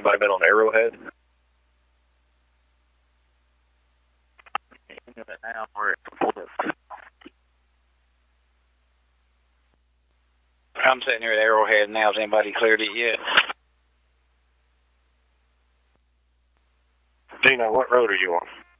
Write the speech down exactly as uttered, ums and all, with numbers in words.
Anybody been on Arrowhead? Now we're at I'm sitting here at Arrowhead now. Has anybody cleared it yet? Dino, what road are you on?